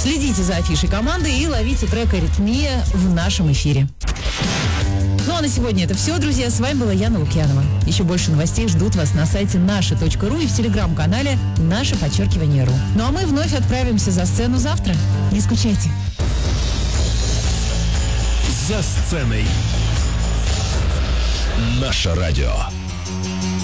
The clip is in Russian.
Следите за афишей команды и ловите трек «Аритмия» в нашем эфире. Ну а на сегодня это все, друзья. С вами была Яна Лукьянова. Еще больше новостей ждут вас на сайте naша.ру и в телеграм-канале #наше_ру. Ну а мы вновь отправимся за сцену завтра. Не скучайте. За сценой. Наше радио.